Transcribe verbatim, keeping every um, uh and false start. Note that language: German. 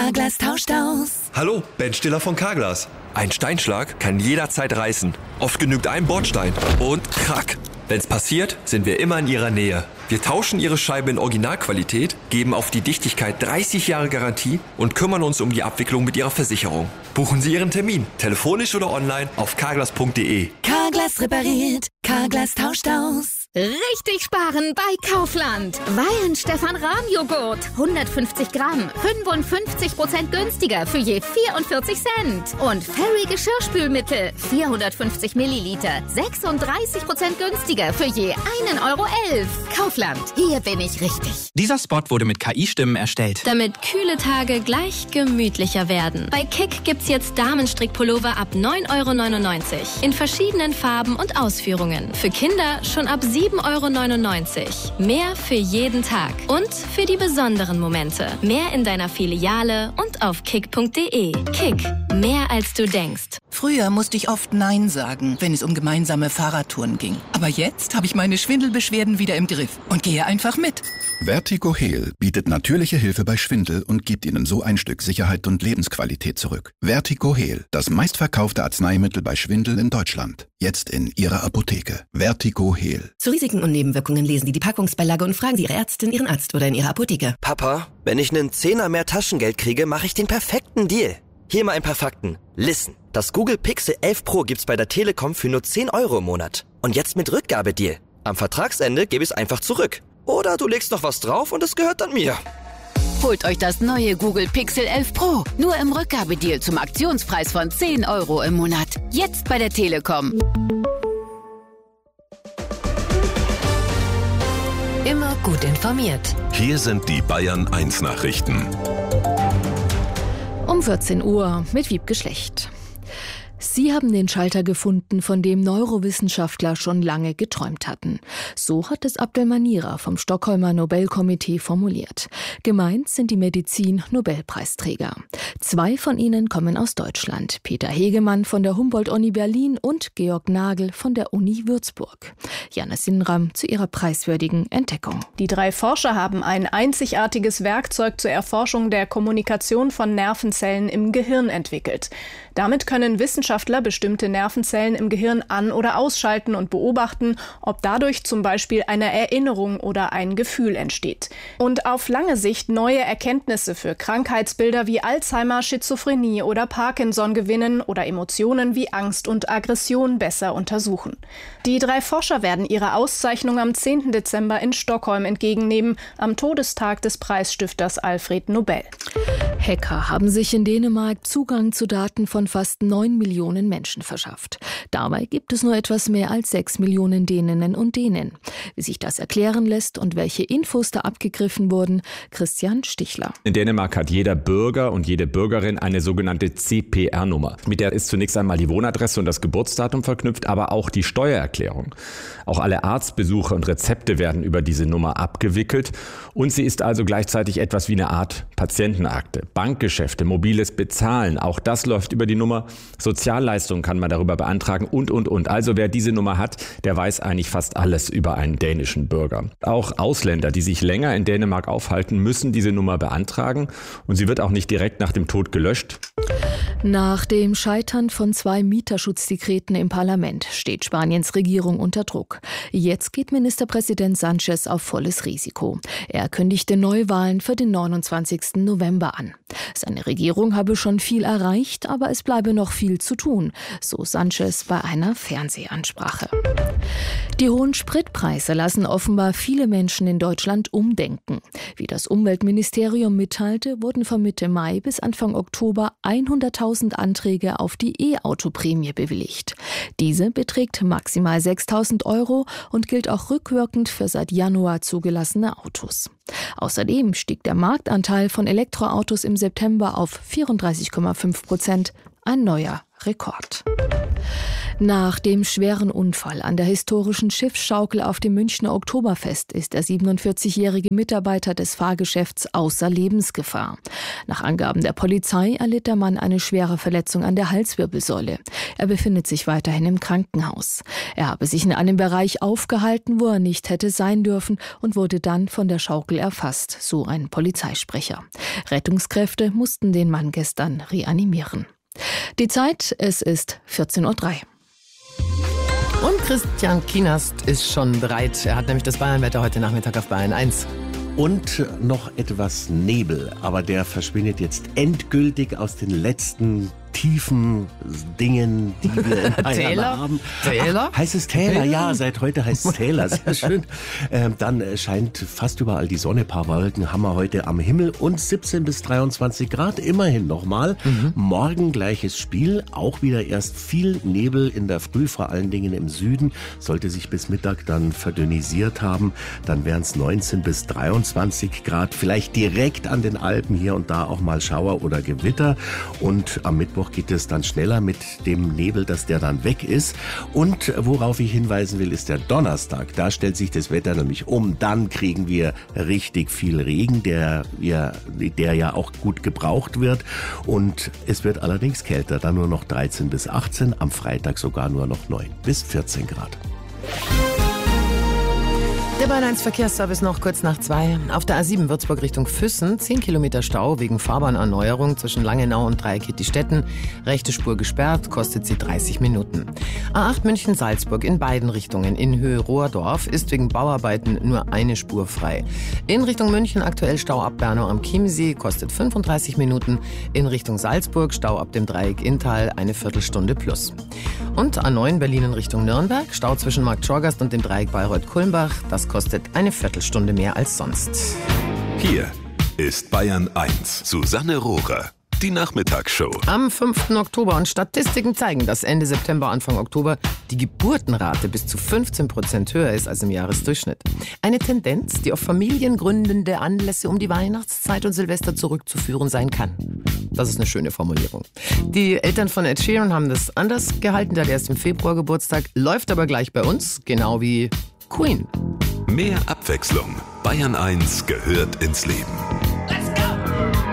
Carglass tauscht aus. Hallo, Ben Stiller von Carglass. Ein Steinschlag kann jederzeit reißen. Oft genügt ein Bordstein und krack. Wenn's passiert, sind wir immer in Ihrer Nähe. Wir tauschen Ihre Scheibe in Originalqualität, geben auf die Dichtigkeit dreißig Jahre Garantie und kümmern uns um die Abwicklung mit Ihrer Versicherung. Buchen Sie Ihren Termin, telefonisch oder online auf carglass punkt de. Carglass repariert, Carglass tauscht aus. Richtig sparen bei Kaufland. Weihenstephan-Rahmjoghurt. hundertfünfzig Gramm. fünfundfünfzig Prozent günstiger für je vierundvierzig Cent. Und Fairy Geschirrspülmittel. vierhundertfünfzig Milliliter. sechsunddreißig Prozent günstiger für je einen Euro elf. Kaufland. Hier bin ich richtig. Dieser Spot wurde mit K I-Stimmen erstellt. Damit kühle Tage gleich gemütlicher werden. Bei Kick gibt's jetzt Damenstrickpullover ab neun Euro neunundneunzig. In verschiedenen Farben und Ausführungen. Für Kinder schon ab sieben Euro neunundneunzig. Mehr für jeden Tag. Und für die besonderen Momente. Mehr in deiner Filiale und auf kick punkt de. Kick. Mehr als du denkst. Früher musste ich oft Nein sagen, wenn es um gemeinsame Fahrradtouren ging. Aber jetzt habe ich meine Schwindelbeschwerden wieder im Griff und gehe einfach mit. Vertigo-Heal bietet natürliche Hilfe bei Schwindel und gibt Ihnen so ein Stück Sicherheit und Lebensqualität zurück. Vertigo-Heal, das meistverkaufte Arzneimittel bei Schwindel in Deutschland. Jetzt in Ihrer Apotheke. Vertigo-Heal. Zu Risiken und Nebenwirkungen lesen Sie die Packungsbeilage und fragen Sie Ihre Ärztin, Ihren Arzt oder in Ihrer Apotheke. Papa, wenn ich einen Zehner mehr Taschengeld kriege, mache ich den perfekten Deal. Hier mal ein paar Fakten. Listen, das Google Pixel elf Pro gibt's bei der Telekom für nur zehn Euro im Monat. Und jetzt mit Rückgabedeal. Am Vertragsende gebe ich es einfach zurück. Oder du legst noch was drauf und es gehört dann mir. Holt euch das neue Google Pixel elf Pro. Nur im Rückgabedeal zum Aktionspreis von zehn Euro im Monat. Jetzt bei der Telekom. Immer gut informiert. Hier sind die Bayern eins Nachrichten. Um vierzehn Uhr mit Wiebke Schlecht. Sie haben den Schalter gefunden, von dem Neurowissenschaftler schon lange geträumt hatten. So hat es Abdelmanira vom Stockholmer Nobelkomitee formuliert. Gemeint sind die Medizin-Nobelpreisträger. Zwei von ihnen kommen aus Deutschland. Peter Hegemann von der Humboldt-Uni Berlin und Georg Nagel von der Uni Würzburg. Jana Sinram zu ihrer preiswürdigen Entdeckung. Die drei Forscher haben ein einzigartiges Werkzeug zur Erforschung der Kommunikation von Nervenzellen im Gehirn entwickelt. Damit können Wissenschaftler bestimmte Nervenzellen im Gehirn an- oder ausschalten und beobachten, ob dadurch zum Beispiel eine Erinnerung oder ein Gefühl entsteht. Und auf lange Sicht neue Erkenntnisse für Krankheitsbilder wie Alzheimer, Schizophrenie oder Parkinson gewinnen oder Emotionen wie Angst und Aggression besser untersuchen. Die drei Forscher werden ihre Auszeichnung am zehnten Dezember in Stockholm entgegennehmen, am Todestag des Preisstifters Alfred Nobel. Hacker haben sich in Dänemark Zugang zu Daten von fast neun Millionen Menschen verschafft. Dabei gibt es nur etwas mehr als sechs Millionen Däninnen und Dänen. Wie sich das erklären lässt und welche Infos da abgegriffen wurden, Christian Stichler. In Dänemark hat jeder Bürger und jede Bürgerin eine sogenannte C P R-Nummer. Mit der ist zunächst einmal die Wohnadresse und das Geburtsdatum verknüpft, aber auch die Steuererklärung. Auch alle Arztbesuche und Rezepte werden über diese Nummer abgewickelt. Und sie ist also gleichzeitig etwas wie eine Art Patientenakte. Bankgeschäfte, mobiles Bezahlen, auch das läuft über die Nummer. Sozialleistungen kann man darüber beantragen und, und, und. Also wer diese Nummer hat, der weiß eigentlich fast alles über einen dänischen Bürger. Auch Ausländer, die sich länger in Dänemark aufhalten, müssen diese Nummer beantragen. Und sie wird auch nicht direkt nach dem Tod gelöscht. Nach dem Scheitern von zwei Mieterschutzdekreten im Parlament steht Spaniens Regierung unter Druck. Jetzt geht Ministerpräsident Sánchez auf volles Risiko. Er kündigte Neuwahlen für den neunundzwanzigsten November an. Seine Regierung habe schon viel erreicht, aber es bleibe noch viel zu tun, so Sánchez bei einer Fernsehansprache. Die hohen Spritpreise lassen offenbar viele Menschen in Deutschland umdenken. Wie das Umweltministerium mitteilte, wurden von Mitte Mai bis Anfang Oktober hunderttausend Anträge auf die E-Auto-Prämie bewilligt. Diese beträgt maximal sechstausend Euro und gilt auch rückwirkend für seit Januar zugelassene Autos. Außerdem stieg der Marktanteil von Elektroautos im September auf vierunddreißig Komma fünf Prozent, ein neuer Rekord. Nach dem schweren Unfall an der historischen Schiffsschaukel auf dem Münchner Oktoberfest ist der siebenundvierzigjährige Mitarbeiter des Fahrgeschäfts außer Lebensgefahr. Nach Angaben der Polizei erlitt der Mann eine schwere Verletzung an der Halswirbelsäule. Er befindet sich weiterhin im Krankenhaus. Er habe sich in einem Bereich aufgehalten, wo er nicht hätte sein dürfen und wurde dann von der Schaukel erfasst, so ein Polizeisprecher. Rettungskräfte mussten den Mann gestern reanimieren. Die Zeit, es ist vierzehn Uhr drei. Und Christian Kienast ist schon bereit. Er hat nämlich das Bayernwetter heute Nachmittag auf Bayern eins. Und noch etwas Nebel, aber der verschwindet jetzt endgültig aus den letzten tiefen Dingen, die wir in Bayern Täler? haben. Täler? Ach, heißt es Täler? Ja, seit heute heißt es Täler. Sehr schön. Ähm, dann scheint fast überall die Sonne. Ein paar Wolken haben wir heute am Himmel und siebzehn bis dreiundzwanzig Grad. Immerhin nochmal. Mhm. Morgen gleiches Spiel. Auch wieder erst viel Nebel in der Früh, vor allen Dingen im Süden. Sollte sich bis Mittag dann verdünnisiert haben. Dann wären es neunzehn bis dreiundzwanzig Grad. Vielleicht direkt an den Alpen hier und da auch mal Schauer oder Gewitter. Und am Mittwoch geht es dann schneller mit dem Nebel, dass der dann weg ist. Und worauf ich hinweisen will, ist der Donnerstag. Da stellt sich das Wetter nämlich um. Dann kriegen wir richtig viel Regen, der, ja, der ja auch gut gebraucht wird. Und es wird allerdings kälter. Dann nur noch dreizehn bis achtzehn, am Freitag sogar nur noch neun bis vierzehn Grad. Der Bayern eins Verkehrsservice noch kurz nach zwei. Auf der A sieben Würzburg Richtung Füssen, zehn Kilometer Stau wegen Fahrbahnerneuerung zwischen Langenau und Dreieckittistetten. Rechte Spur gesperrt, kostet sie dreißig Minuten. A acht München-Salzburg in beiden Richtungen in Höhe Rohrdorf ist wegen Bauarbeiten nur eine Spur frei. In Richtung München aktuell Stau ab Bernau am Chiemsee, kostet fünfunddreißig Minuten. In Richtung Salzburg Stau ab dem Dreieck Inntal, eine Viertelstunde plus. Und A neun Berlin in Richtung Nürnberg, Stau zwischen Markt Schorgast und dem Dreieck Bayreuth-Kulmbach. Das kostet eine Viertelstunde mehr als sonst. Hier ist Bayern eins. Susanne Rohrer, die Nachmittagsshow. Am fünften Oktober und Statistiken zeigen, dass Ende September, Anfang Oktober die Geburtenrate bis zu fünfzehn Prozent höher ist als im Jahresdurchschnitt. Eine Tendenz, die auf familiengründende Anlässe um die Weihnachtszeit und Silvester zurückzuführen sein kann. Das ist eine schöne Formulierung. Die Eltern von Ed Sheeran haben das anders gehalten, der hat erst im Februar Geburtstag, läuft aber gleich bei uns, genau wie Queen. Mehr Abwechslung. Bayern eins gehört ins Leben.